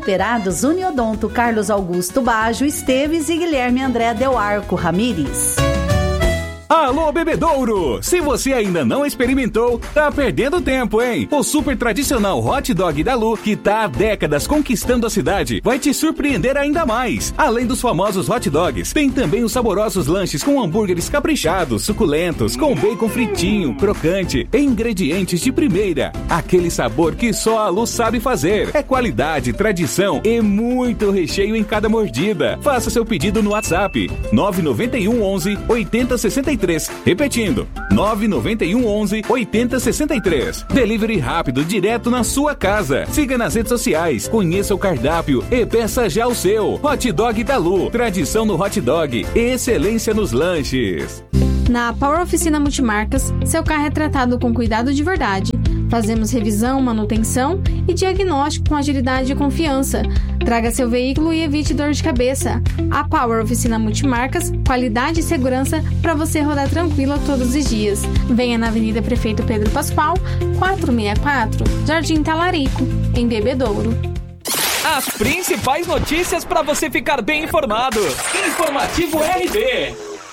Operados Uniodonto Carlos Augusto Bajo Esteves e Guilherme André Del Arco Ramires. Alô, Bebedouro! Se você ainda não experimentou, tá perdendo tempo, hein? O super tradicional hot dog da Lu, que tá há décadas conquistando a cidade, vai te surpreender ainda mais. Além dos famosos hot dogs, tem também os saborosos lanches com hambúrgueres caprichados, suculentos, com bacon fritinho, crocante e ingredientes de primeira. Aquele sabor que só a Lu sabe fazer. É qualidade, tradição e muito recheio em cada mordida. Faça seu pedido no WhatsApp 991 11 8063. Repetindo, 991 11 8063. Delivery rápido, direto na sua casa. Siga nas redes sociais, conheça o cardápio e peça já o seu. Hot Dog da Lu, tradição no hot dog, excelência nos lanches. Na Power Oficina Multimarcas, seu carro é tratado com cuidado de verdade. Fazemos revisão, manutenção e diagnóstico com agilidade e confiança. Traga seu veículo e evite dor de cabeça. A Power Oficina Multimarcas, qualidade e segurança para você rodar tranquilo todos os dias. Venha na Avenida Prefeito Pedro Pascoal, 464, Jardim Talarico, em Bebedouro. As principais notícias para você ficar bem informado. Informativo RB.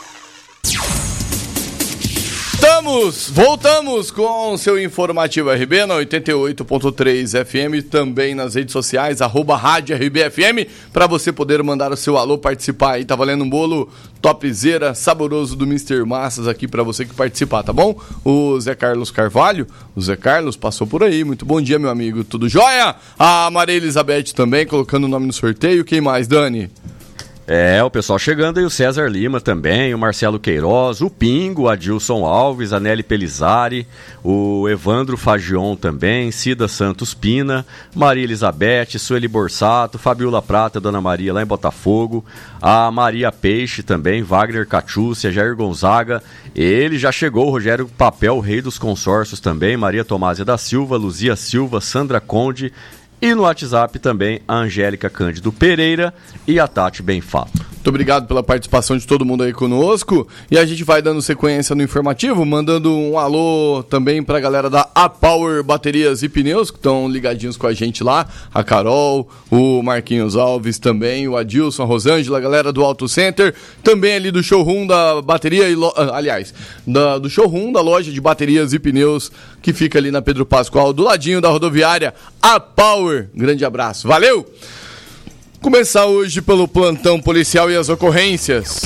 Voltamos com o seu Informativo RB na 88.3 FM, também nas redes sociais, @Rádio RBFM, para você poder mandar o seu alô, participar aí. Tá valendo um bolo topzera, saboroso do Mr. Massas aqui para você que participar, tá bom? O Zé Carlos Carvalho, o Zé Carlos passou por aí, muito bom dia, meu amigo, tudo jóia? A Maria Elizabeth também, colocando o nome no sorteio. Quem mais, Dani? O pessoal chegando aí, o César Lima também, o Marcelo Queiroz, o Pingo, o Adilson Alves, a Nelly Pelizari, o Evandro Fagion também, Cida Santos Pina, Maria Elizabeth, Sueli Borsato, Fabiola Prata, Dona Maria lá em Botafogo, a Maria Peixe também, Wagner Cachúcia, Jair Gonzaga, ele já chegou, o Rogério Papel, o rei dos consórcios também, Maria Tomásia da Silva, Luzia Silva, Sandra Conde. E no WhatsApp também a Angélica Cândido Pereira e a Tati Benfato. Muito obrigado pela participação de todo mundo aí conosco. E a gente vai dando sequência no informativo, mandando um alô também pra galera da A-Power Baterias e Pneus, que estão ligadinhos com a gente lá. A Carol, o Marquinhos Alves também, o Adilson, a Rosângela, a galera do Auto Center. Também ali do showroom da bateria, do showroom da loja de baterias e pneus, que fica ali na Pedro Pascoal, do ladinho da rodoviária A-Power. Grande abraço, valeu! Começar hoje pelo plantão policial e as ocorrências.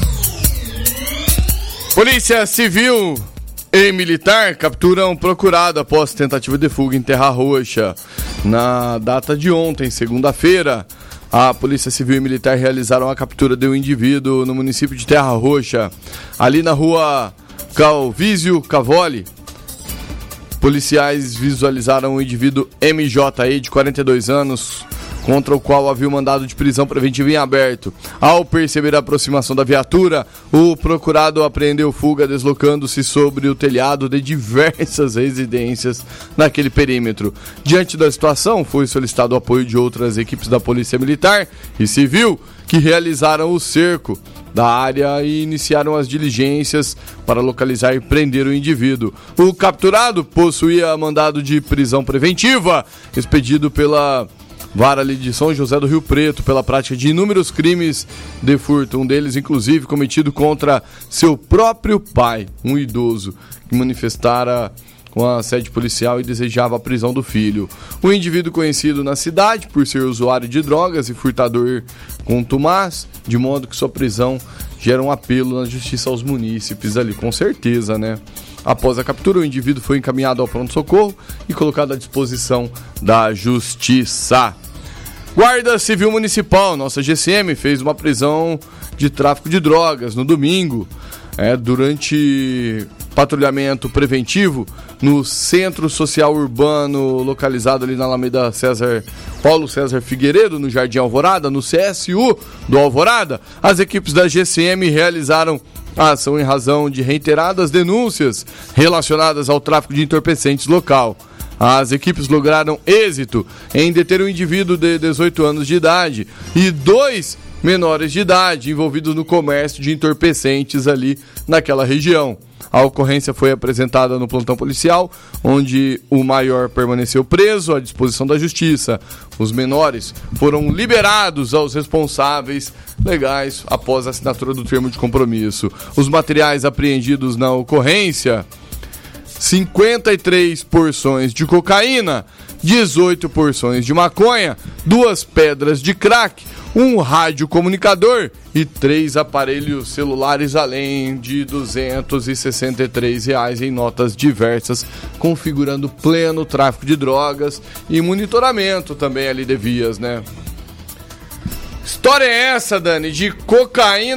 Polícia Civil e Militar capturam procurado após tentativa de fuga em Terra Roxa. Na data de ontem, segunda-feira, a Polícia Civil e Militar realizaram a captura de um indivíduo no município de Terra Roxa, ali na rua Calvísio Cavoli. Policiais visualizaram o indivíduo MJE, de 42 anos, contra o qual havia um mandado de prisão preventiva em aberto. Ao perceber a aproximação da viatura, o procurado apreendeu fuga, deslocando-se sobre o telhado de diversas residências naquele perímetro. Diante da situação, foi solicitado o apoio de outras equipes da Polícia Militar e Civil, que realizaram o cerco da área e iniciaram as diligências para localizar e prender o indivíduo. O capturado possuía mandado de prisão preventiva, expedido pela Vara ali de São José do Rio Preto, pela prática de inúmeros crimes de furto, um deles inclusive cometido contra seu próprio pai, um idoso, que manifestara com a sede policial e desejava a prisão do filho. O indivíduo conhecido na cidade por ser usuário de drogas e furtador contumaz, de modo que sua prisão gera um apelo na justiça aos munícipes ali, com certeza, né? Após a captura, o indivíduo foi encaminhado ao pronto-socorro e colocado à disposição da justiça. Guarda Civil Municipal, nossa GCM, fez uma prisão de tráfico de drogas no domingo, durante patrulhamento preventivo no Centro Social Urbano, localizado ali na Alameda Paulo César Figueiredo, no Jardim Alvorada, no CSU do Alvorada. As equipes da GCM realizaram a ação em razão de reiteradas denúncias relacionadas ao tráfico de entorpecentes local. As equipes lograram êxito em deter um indivíduo de 18 anos de idade e 2 menores de idade envolvidos no comércio de entorpecentes ali naquela região. A ocorrência foi apresentada no plantão policial, onde o maior permaneceu preso à disposição da justiça. Os menores foram liberados aos responsáveis legais após a assinatura do termo de compromisso. Os materiais apreendidos na ocorrência: 53 porções de cocaína, 18 porções de maconha, 2 pedras de crack, um radiocomunicador e 3 aparelhos celulares, além de R$ 263 em notas diversas, configurando pleno tráfico de drogas e monitoramento também ali de vias, né? História é essa, Dani, de cocaína